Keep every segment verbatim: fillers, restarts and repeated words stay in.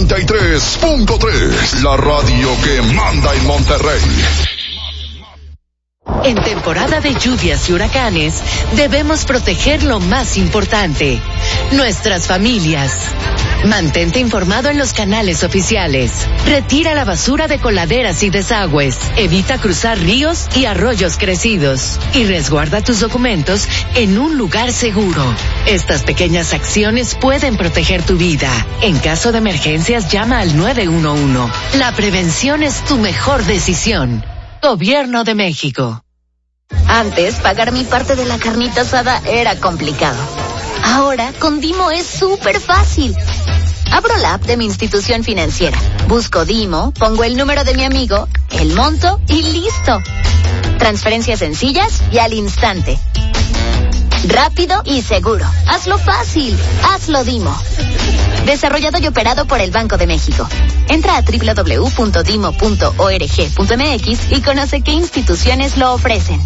noventa y tres punto tres, la radio que manda en Monterrey. En temporada de lluvias y huracanes, debemos proteger lo más importante, nuestras familias. Mantente informado en los canales oficiales. Retira la basura de coladeras y desagües. Evita cruzar ríos y arroyos crecidos. Y resguarda tus documentos en un lugar seguro. Estas pequeñas acciones pueden proteger tu vida. En caso de emergencias, llama al nueve uno uno. La prevención es tu mejor decisión. Gobierno de México. Antes, pagar mi parte de la carnita asada era complicado. Ahora, con Dimo es súper fácil. Abro la app de mi institución financiera, busco Dimo, pongo el número de mi amigo, el monto y listo. Transferencias sencillas y al instante. Rápido y seguro. Hazlo fácil. Hazlo Dimo. Desarrollado y operado por el Banco de México. Entra a doble u doble u doble u punto dimo punto org punto m x y conoce qué instituciones lo ofrecen.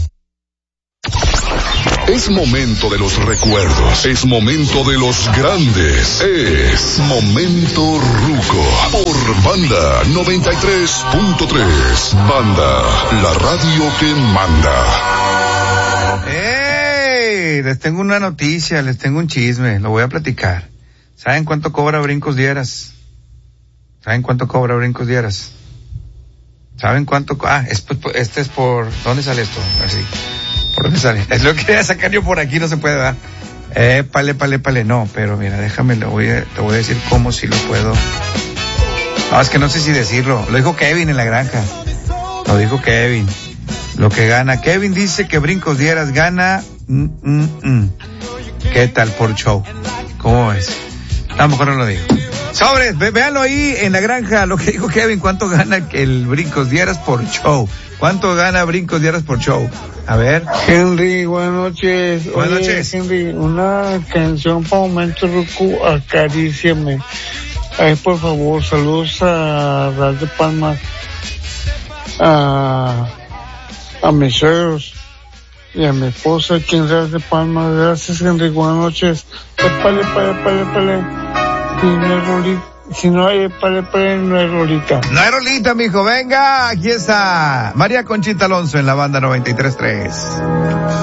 Es momento de los recuerdos, es momento de los grandes, es momento Ruco por Banda noventa y tres punto tres. Banda, la radio que manda. ¡Ey! Les tengo una noticia, les tengo un chisme, lo voy a platicar. ¿Saben cuánto cobra Brincos Dieras? ¿Saben cuánto cobra Brincos Dieras? ¿Saben cuánto? Ah, es, este es por... ¿Dónde sale esto? Así. ¿Por dónde sale? Es lo que quería sacar yo por aquí, no se puede dar. Eh, pale, pale, pale. No, pero mira, déjame, lo voy a, te voy a decir cómo si lo puedo. No, es que no sé si decirlo. Lo dijo Kevin en la granja. Lo dijo Kevin. Lo que gana. Kevin dice que Brincos Dieras gana... Mm, mm, mm. ¿Qué tal por show? ¿Cómo ves? A lo mejor no lo digo. Sobres, ve, véanlo ahí en la granja, lo que dijo Kevin, cuánto gana el Brincos Dieras por show. ¿Cuánto gana Brincos Dieras por show? A ver. Henry, buenas noches. Buenas Oye, noches. Henry, una canción para Momento Ruco, Acaríciame. Ay, por favor, saludos a Ras de Palmas, a, a mis suegros y a mi esposa aquí en Ras de Palmas. Gracias, Henry, buenas noches. Pale, pale, pale, pale. Si no hay rolita, si no hay pale, pale, no hay rolita. No hay rolita, mijo, venga, aquí está María Conchita Alonso en la Banda noventa y tres punto tres.